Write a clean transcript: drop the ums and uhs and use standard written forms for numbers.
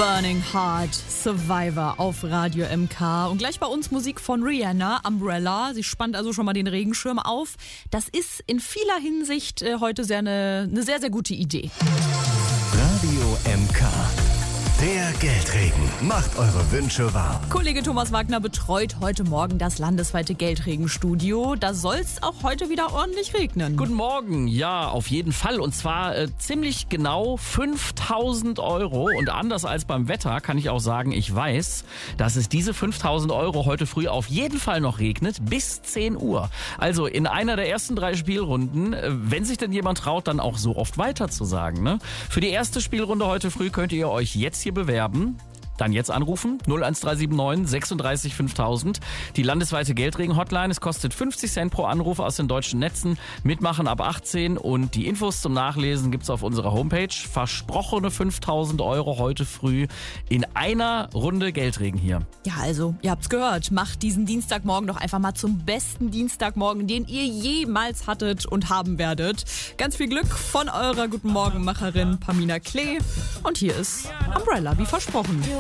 Burning Heart, Survivor auf Radio MK. Und gleich bei uns Musik von Rihanna, Umbrella. Sie spannt also schon mal den Regenschirm auf. Das ist in vieler Hinsicht heute eine sehr, sehr gute Idee. Radio MK. Der Geldregen macht eure Wünsche wahr. Kollege Thomas Wagner betreut heute Morgen das landesweite Geldregenstudio. Da soll es auch heute wieder ordentlich regnen. Guten Morgen, ja, auf jeden Fall. Und zwar ziemlich genau 5.000 Euro. Und anders als beim Wetter kann ich auch sagen, ich weiß, dass es diese 5.000 Euro heute früh auf jeden Fall noch regnet, bis 10 Uhr. Also in einer der ersten 3 Spielrunden, wenn sich denn jemand traut, dann auch so oft weiter zu sagen. Ne? Für die erste Spielrunde heute früh könnt ihr euch jetzt hier bewerben. Dann jetzt anrufen, 01379 36 5000. Die landesweite Geldregen-Hotline, es kostet 50 Cent pro Anruf aus den deutschen Netzen. Mitmachen ab 18 und die Infos zum Nachlesen gibt's auf unserer Homepage. Versprochene 5.000 Euro heute früh in einer Runde Geldregen hier. Ja, also, ihr habt's gehört. Macht diesen Dienstagmorgen doch einfach mal zum besten Dienstagmorgen, den ihr jemals hattet und haben werdet. Ganz viel Glück von eurer Guten Morgen-Macherin Pamina Klee. Und hier ist Umbrella, wie versprochen.